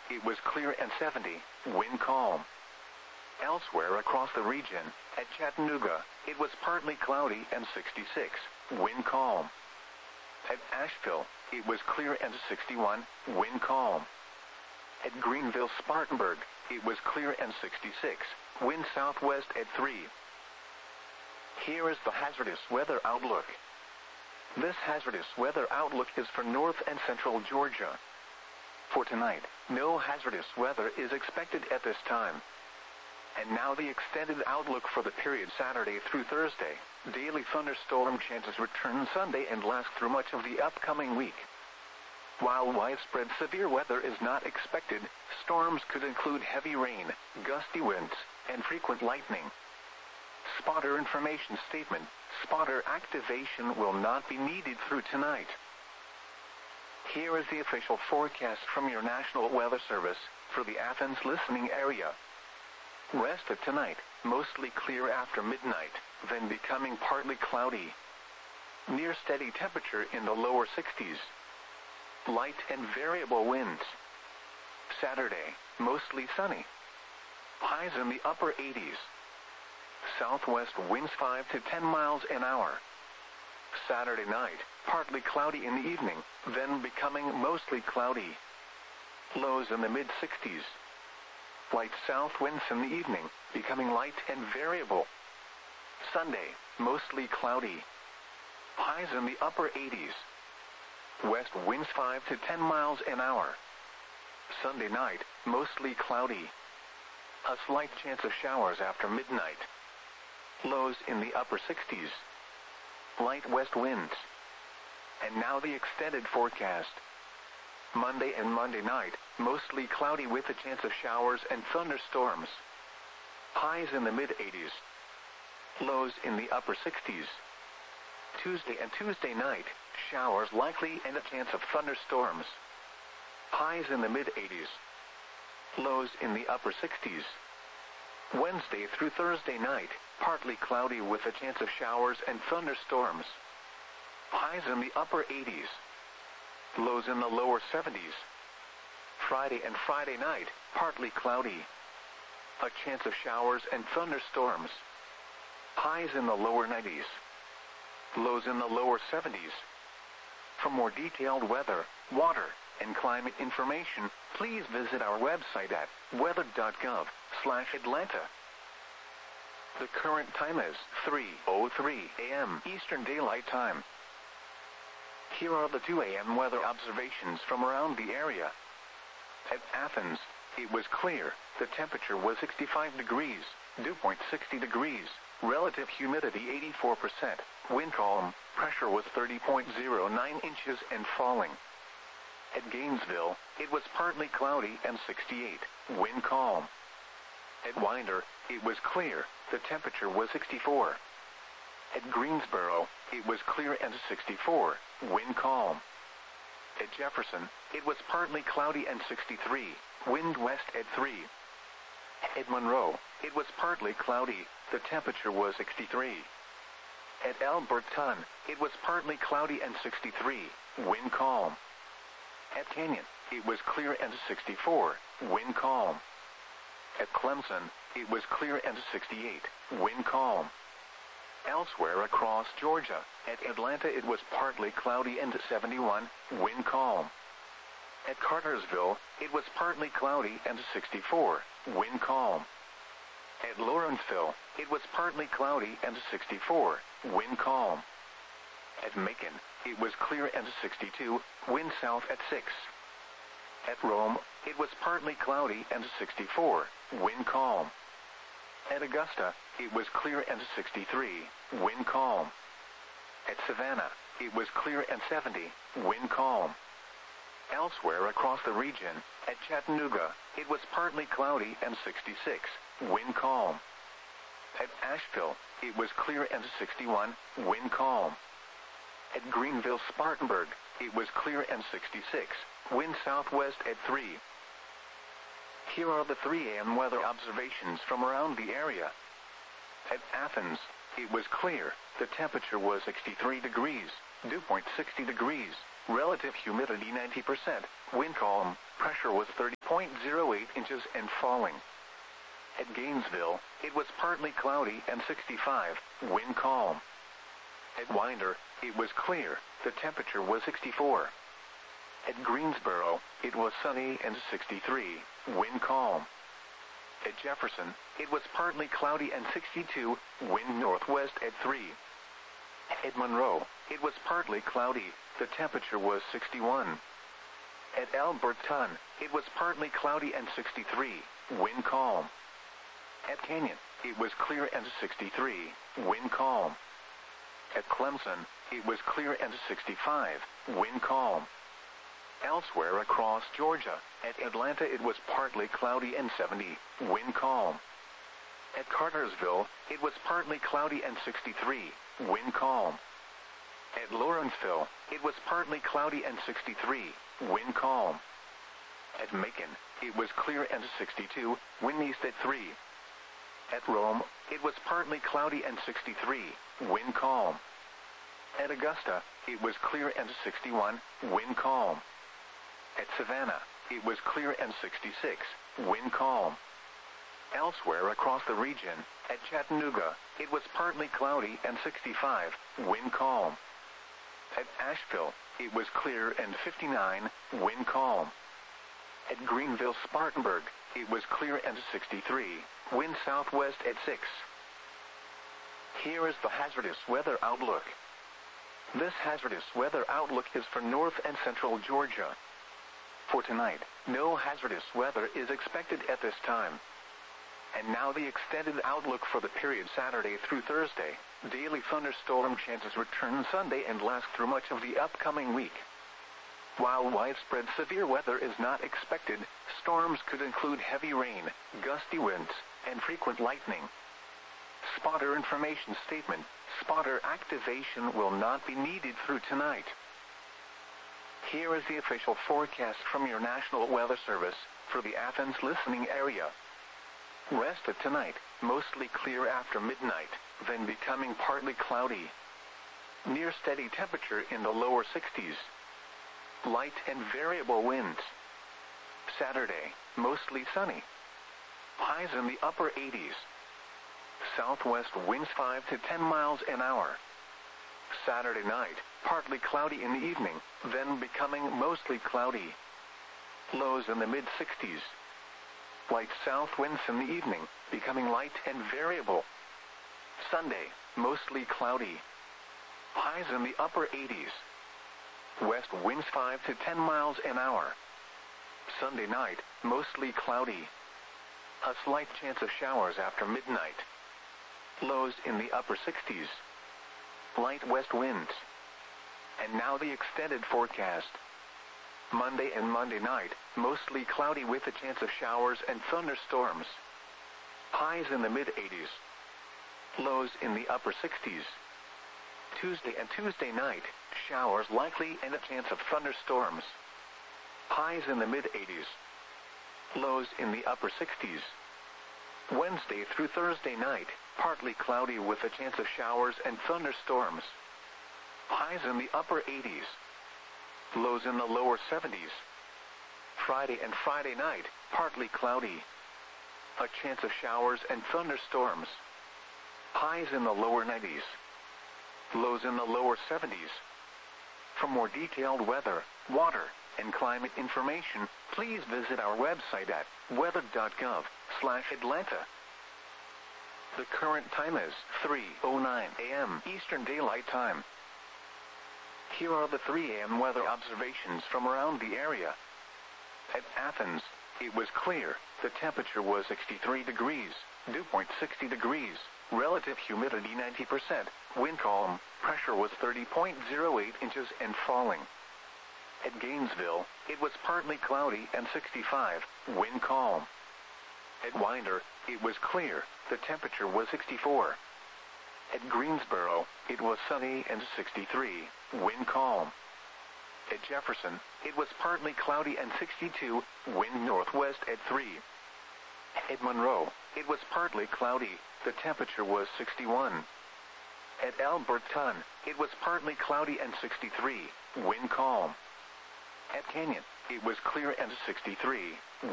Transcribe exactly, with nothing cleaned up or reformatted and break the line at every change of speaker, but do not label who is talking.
it was clear and seventy, wind calm. Elsewhere across the region, at Chattanooga, it was partly cloudy and sixty-six, wind calm. At Asheville, it was clear and sixty-one, wind calm. At Greenville, Spartanburg, it was clear and sixty-six, wind southwest at three. Here is the hazardous weather outlook. This hazardous weather outlook is for north and central Georgia. For tonight, no hazardous weather is expected at this time. And now the extended outlook for the period Saturday through Thursday. Daily thunderstorm chances return Sunday and last through much of the upcoming week. While widespread severe weather is not expected, storms could include heavy rain, gusty winds, and frequent lightning. Spotter information statement: spotter activation will not be needed through tonight. Here is the official forecast from your National Weather Service for the Athens listening area. Rest of tonight, mostly clear after midnight, then becoming partly cloudy. Near steady temperature in the lower sixties. Light and variable winds. Saturday, mostly sunny. Highs in the upper eighties. Southwest winds five to ten miles an hour. Saturday night, partly cloudy in the evening, then becoming mostly cloudy. Lows in the mid sixties. Light south winds in the evening, becoming light and variable. Sunday, mostly cloudy. Highs in the upper eighties. West winds five to ten miles an hour. Sunday night, mostly cloudy. A slight chance of showers after midnight. Lows in the upper sixties. Light west winds. And now the extended forecast. Monday and Monday night, mostly cloudy with a chance of showers and thunderstorms. Highs in the mid eighties. Lows in the upper sixties. Tuesday and Tuesday night, showers likely and a chance of thunderstorms. Highs in the mid eighties. Lows in the upper sixties. Wednesday through Thursday night, partly cloudy with a chance of showers and thunderstorms. Highs in the upper eighties. Lows in the lower seventies. Friday and Friday night, partly cloudy. A chance of showers and thunderstorms. Highs in the lower nineties. Lows in the lower seventies. For more detailed weather, water, and climate information, please visit our website at weather dot gov slash Atlanta. The current time is three oh three a m Eastern Daylight Time. Here are the two a m weather observations from around the area. At Athens, it was clear. The temperature was sixty-five degrees, dew point sixty degrees, relative humidity eighty-four percent, wind calm, pressure was thirty point zero nine inches and falling. At Gainesville, it was partly cloudy and sixty-eight, wind calm. At Winder, it was clear. The temperature was sixty-four. At Greensboro, it was clear and sixty-four, wind calm. At Jefferson, it was partly cloudy and sixty-three, wind west at three. At Monroe, it was partly cloudy, the temperature was sixty-three. At Alberton, it was partly cloudy and sixty-three, wind calm. At Canyon, it was clear and sixty-four, wind calm. At Clemson, it was clear and sixty-eight, wind calm. Elsewhere across Georgia, at Atlanta it was partly cloudy and seventy-one, wind calm. At Cartersville, it was partly cloudy and sixty-four, wind calm. At Lawrenceville, it was partly cloudy and sixty-four, wind calm. At Macon, it was clear and sixty-two, wind south at six. At Rome, it was partly cloudy and sixty-four, wind calm. At Augusta, it was clear and sixty-three, wind calm. At Savannah, it was clear and seventy, wind calm. Elsewhere across the region, at Chattanooga, it was partly cloudy and sixty-six, wind calm. At Asheville, it was clear and sixty-one, wind calm. At Greenville, Spartanburg, it was clear and sixty-six, wind southwest at three. Here are the three a m weather observations from around the area. At Athens, it was clear. The temperature was sixty-three degrees, dew point sixty degrees, relative humidity ninety percent, wind calm, pressure was thirty point zero eight inches and falling. At Gainesville, it was partly cloudy and sixty-five, wind calm. At Winder, it was clear, the temperature was sixty-four. At Greensboro, it was sunny and sixty-three, wind calm. At Jefferson, it was partly cloudy and sixty-two, wind northwest at three. At Monroe, it was partly cloudy, the temperature was sixty-one. At Alberton, it was partly cloudy and sixty-three, wind calm. At Canyon, it was clear and sixty-three, wind calm. At Clemson, it was clear and sixty-five, wind calm. Elsewhere across Georgia, at Atlanta it was partly cloudy and seventy, wind calm. At Cartersville, it was partly cloudy and sixty-three, wind calm. At Lawrenceville, it was partly cloudy and sixty-three, wind calm. At Macon, it was clear and sixty-two, wind east at three. At Rome, it was partly cloudy and sixty-three, wind calm. At Augusta, it was clear and sixty-one, wind calm. At Savannah, it was clear and sixty-six, wind calm. Elsewhere across the region, at Chattanooga, it was partly cloudy and sixty-five, wind calm. At Asheville, it was clear and fifty-nine, wind calm. At Greenville-Spartanburg, it was clear and sixty-three, wind southwest at six. Here is the hazardous weather outlook. This hazardous weather outlook is for north and central Georgia. For tonight, no hazardous weather is expected at this time. And now the extended outlook for the period Saturday through Thursday. Daily thunderstorm chances return Sunday and last through much of the upcoming week. While widespread severe weather is not expected, storms could include heavy rain, gusty winds, and frequent lightning. Spotter information statement: spotter activation will not be needed through tonight. Here is the official forecast from your National Weather Service for the Athens listening area. Rest of tonight, mostly clear after midnight, then becoming partly cloudy. Near steady temperature in the lower sixties. Light and variable winds. Saturday, mostly sunny. Highs in the upper eighties. Southwest winds five to ten miles an hour. Saturday night, partly cloudy in the evening, then becoming mostly cloudy. Lows in the mid sixties. Light south winds in the evening, becoming light and variable. Sunday, mostly cloudy. Highs in the upper eighties. West winds five to ten miles an hour. Sunday night, mostly cloudy. A slight chance of showers after midnight. Lows in the upper sixties. Light west winds. And now the extended forecast. Monday and Monday night, mostly cloudy with a chance of showers and thunderstorms. Highs in the mid eighties. Lows in the upper sixties. Tuesday and Tuesday night, showers likely and a chance of thunderstorms. Highs in the mid eighties. Lows in the upper sixties. Wednesday through Thursday night, partly cloudy with a chance of showers and thunderstorms. Highs in the upper eighties. Lows in the lower seventies. Friday and Friday night, partly cloudy. A chance of showers and thunderstorms. Highs in the lower nineties. Lows in the lower seventies. For more detailed weather, water, and climate information, please visit our website at weather dot gov slash Atlanta. The current time is three oh nine a m Eastern Daylight Time. Here are the three a m weather observations from around the area. At Athens, it was clear. The temperature was sixty-three degrees, dew point sixty degrees, relative humidity ninety percent, wind calm, pressure was thirty point zero eight inches and falling. At Gainesville, it was partly cloudy and sixty-five, wind calm. At Winder, it was clear. The temperature was sixty-four. At Greensboro, it was sunny and sixty-three, wind calm. At Jefferson, it was partly cloudy and sixty-two, wind northwest at three. At Monroe, it was partly cloudy. The temperature was sixty-one. At Alberton, it was partly cloudy and sixty-three, wind calm. At Canyon, It was clear and sixty-three.